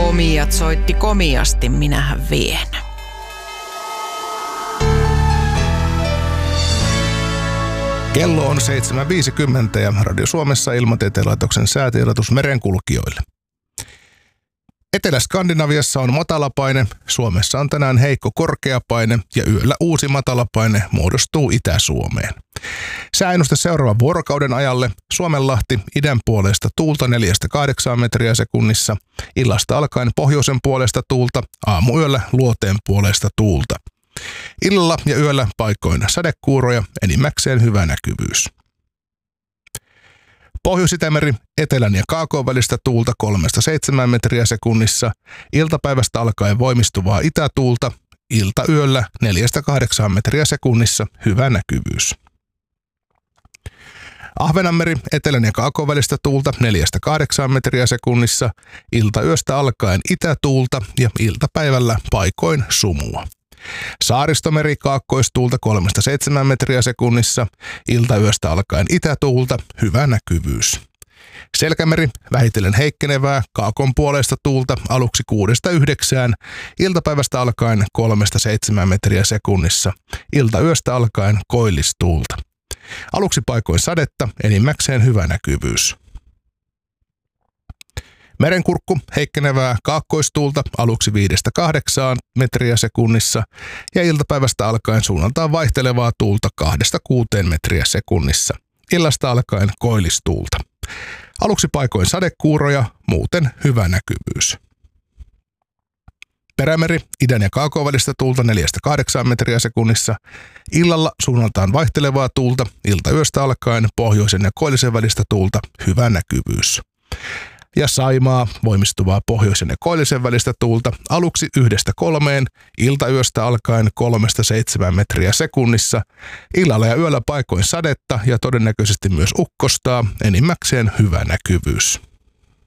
Komiat soitti komiasti, minähän vien. Kello on 7.50 ja Radio Suomessa Ilmatieteen laitoksen säätiedotus merenkulkijoille. Etelä-Skandinaviassa on matalapaine, Suomessa on tänään heikko korkeapaine ja yöllä uusi matalapaine muodostuu Itä-Suomeen. Sääennuste seuraavan vuorokauden ajalle: Suomenlahti idän puolesta tuulta 4-8 metriä sekunnissa, illasta alkaen pohjoisen puolesta tuulta, aamuyöllä luoteen puolesta tuulta. Illalla ja yöllä paikoin sadekuuroja, enimmäkseen hyvä näkyvyys. Pohjois-Itämeri etelän ja kaakon välistä tuulta 3-7 metriä sekunnissa, iltapäivästä alkaen voimistuvaa itätuulta, iltayöllä 4-8 metriä sekunnissa, hyvä näkyvyys. Ahvenanmeri etelän ja kaakon välistä tuulta 4-8 metriä sekunnissa, iltayöstä alkaen itätuulta ja iltapäivällä paikoin sumua. Saaristomeri kaakkoistuulta 3-7 metriä sekunnissa, iltayöstä alkaen itätuulta, hyvä näkyvyys. Selkämeri vähitellen heikkenevää kaakon puolesta tuulta aluksi 6-9, iltapäivästä alkaen 3-7 metriä sekunnissa, iltayöstä alkaen koillistuulta. Aluksi paikoin sadetta, enimmäkseen hyvä näkyvyys. Merenkurkku heikkenevää kaakkoistuulta aluksi 5-8 metriä sekunnissa ja iltapäivästä alkaen suunnaltaan vaihtelevaa tuulta 2-6 metriä sekunnissa. Illasta alkaen koillistuulta. Aluksi paikoin sadekuuroja, muuten hyvä näkyvyys. Perämeri idän ja kaakon välistä tuulta 4-8 metriä sekunnissa. Illalla suunnaltaan vaihtelevaa tuulta, iltayöstä alkaen pohjoisen ja koillisen välistä tuulta, hyvä näkyvyys. Ja Saimaa voimistuvaa pohjoisen ja koillisen välistä tuulta aluksi 1-3, iltayöstä alkaen 3-7 metriä sekunnissa. Illalla ja yöllä paikoin sadetta ja todennäköisesti myös ukkostaa, enimmäkseen hyvä näkyvyys.